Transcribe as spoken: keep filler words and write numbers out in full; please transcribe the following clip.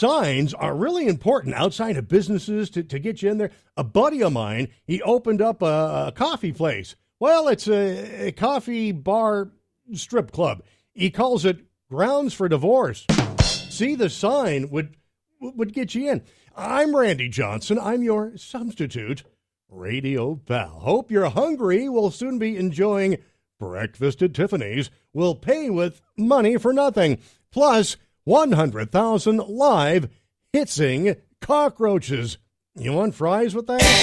signs are really important outside of businesses to, to get you in there. A buddy of mine, he opened up a, a coffee place. Well, it's a, a coffee bar strip club. He calls it Grounds for Divorce. See, the sign would would get you in. I'm Randy Johnson. I'm your substitute radio pal. Hope you're hungry. We'll soon be enjoying breakfast at Tiffany's. We'll pay with money for nothing. Plus, one hundred thousand live hitsing cockroaches. You want fries with that?